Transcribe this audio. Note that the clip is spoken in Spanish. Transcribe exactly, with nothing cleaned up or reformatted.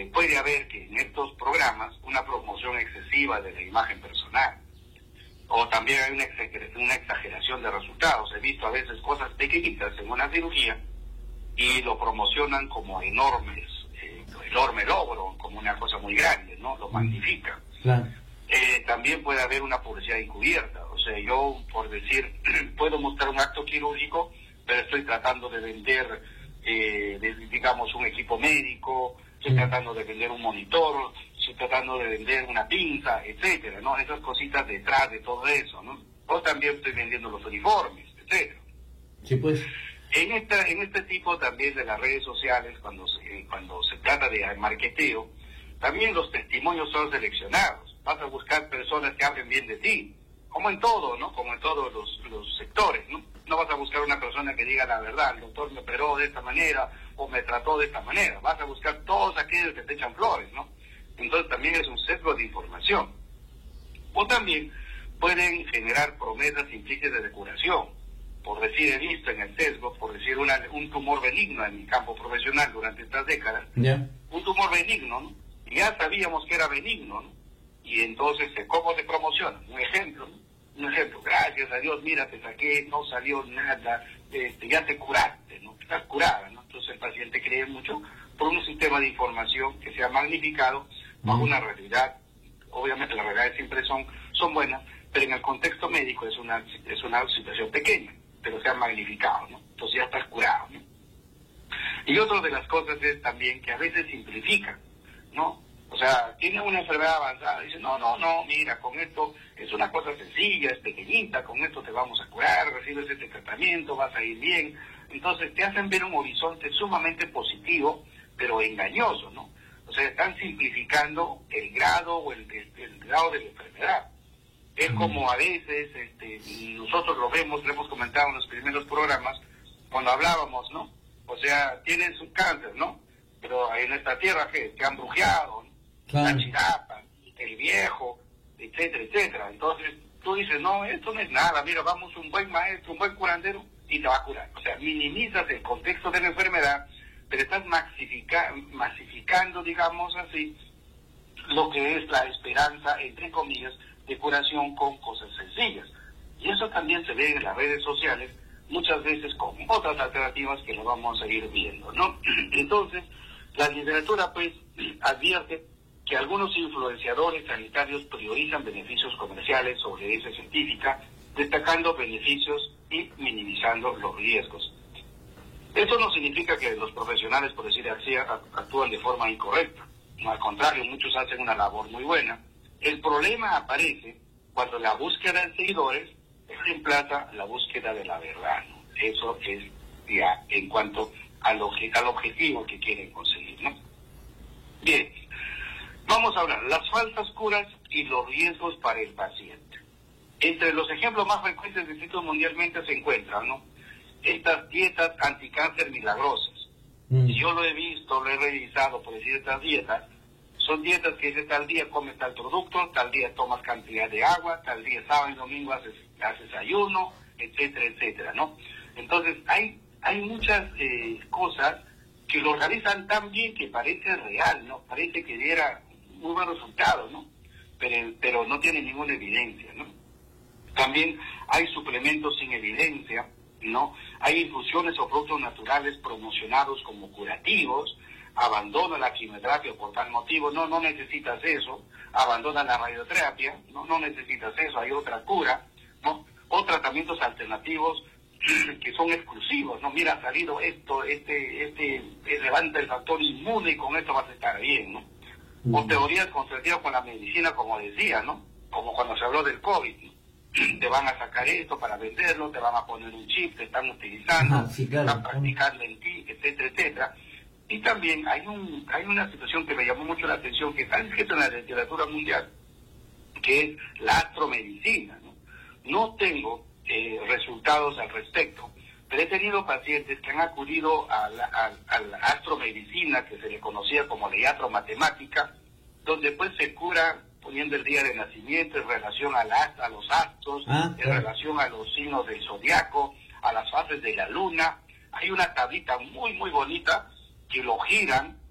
eh, puede haber que en estos programas una promoción excesiva de la imagen personal, o también hay una exageración, una exageración de resultados. He visto a veces cosas pequeñitas en una cirugía y lo promocionan como enormes, eh, enorme logro, como una cosa muy grande, ¿no? Lo magnifican. Claro. Eh, también puede haber una publicidad encubierta. O sea, yo, por decir, puedo mostrar un acto quirúrgico, pero estoy tratando de vender, eh, de, digamos, un equipo médico, estoy mm. tratando de vender un monitor, estoy tratando de vender una pinza, etcétera, ¿no? Esas cositas detrás de todo eso, ¿no? O también estoy vendiendo los uniformes, etcétera. Sí, pues. En esta, en este tipo también de las redes sociales, cuando se, cuando se trata de marketeo, también los testimonios son seleccionados. Vas a buscar personas que hablen bien de ti, como en todo, ¿no? Como en todos los, los sectores, ¿no? No vas a buscar una persona que diga la verdad, el doctor me operó de esta manera o me trató de esta manera. Vas a buscar todos aquellos que te echan flores, ¿no? Entonces también es un sesgo de información. O también pueden generar promesas implícitas de curación. Por decir, he visto en el sesgo, por decir una, un tumor benigno en mi campo profesional durante estas décadas, yeah. un tumor benigno, ¿no? Y ya sabíamos que era benigno, ¿no? Y entonces, ¿cómo se promociona? Un ejemplo, ¿no? Un ejemplo, gracias a Dios, mira, te saqué, no salió nada, este, ya te curaste, ¿no? Estás curada, ¿no? Entonces el paciente cree mucho por un sistema de información que se ha magnificado bajo una realidad. Obviamente las realidades siempre son, son buenas, pero en el contexto médico es una, es una situación pequeña, pero se ha magnificado, ¿no? Entonces ya estás curado, ¿no? Y otra de las cosas es también que a veces simplifican, ¿no? O sea, tiene una enfermedad avanzada, dice, no, no, no, mira, con esto es una cosa sencilla, es pequeñita, con esto te vamos a curar, recibes este tratamiento, vas a ir bien. Entonces te hacen ver un horizonte sumamente positivo, pero engañoso, ¿no? O sea, están simplificando el grado o el, el, el grado de la enfermedad. Es como a veces, este, nosotros lo vemos, lo hemos comentado en los primeros programas, cuando hablábamos, ¿no? O sea, tienes un cáncer, ¿no? Pero en esta tierra, ¿qué? Te han brujeado, ¿no? Claro. La chirapa, el viejo, etcétera, etcétera. Entonces, tú dices, no, esto no es nada, mira, vamos un buen maestro, un buen curandero, y te va a curar. O sea, minimizas el contexto de la enfermedad, pero estás masifica, masificando, digamos así, lo que es la esperanza, entre comillas, de curación con cosas sencillas. Y eso también se ve en las redes sociales, muchas veces con otras alternativas que lo vamos a ir viendo, ¿no? Entonces, la literatura, pues, advierte que algunos influenciadores sanitarios priorizan beneficios comerciales sobre evidencia científica, destacando beneficios y minimizando los riesgos. Esto no significa que los profesionales, por decir así, actúan de forma incorrecta. No, al contrario, muchos hacen una labor muy buena. El problema aparece cuando la búsqueda de seguidores reemplaza la búsqueda de la verdad, ¿no? Eso es ya en cuanto al, obje, al objetivo que quieren conseguir, ¿no? Bien, vamos a hablar las falsas curas y los riesgos para el paciente. Entre los ejemplos más frecuentes descritos mundialmente se encuentran, ¿no? Estas dietas anticáncer milagrosas. Mm. Yo lo he visto, lo he revisado, por decir, estas dietas. Son dietas que dice tal día comes tal producto, tal día tomas cantidad de agua, tal día sábado y domingo haces, haces ayuno, etcétera, etcétera, ¿no? Entonces hay, hay muchas eh, cosas que lo realizan tan bien que parece real, ¿no? Parece que diera muy buenos resultados, ¿no? Pero, pero no tiene ninguna evidencia, ¿no? También hay suplementos sin evidencia, ¿no? Hay infusiones o productos naturales promocionados como curativos. Abandona la quimioterapia por tal motivo, no, no necesitas eso. Abandona la radioterapia, no, no necesitas eso, hay otra cura, ¿no? O tratamientos alternativos que son exclusivos, ¿no? Mira, ha salido esto, este, este, eh, levanta el factor inmune y con esto vas a estar bien, ¿no? O uh-huh. teorías concertadas con la medicina, como decía, ¿no? Como cuando se habló del COVID, ¿no? Te van a sacar esto para venderlo, te van a poner un chip, te están utilizando, uh-huh, sí, claro. Están practicando en ti, etcétera, etcétera. Y también hay un hay una situación que me llamó mucho la atención, que está escrita en la literatura mundial, que es la astromedicina, ¿no? No tengo eh, resultados al respecto, pero he tenido pacientes que han acudido a la, a, a la astromedicina, que se le conocía como la astromatemática, donde pues se cura poniendo el día de nacimiento en relación a, la, a los astros, ah, en claro. relación a los signos del zodiaco, a las fases de la luna. Hay una tablita muy, muy bonita que lo giran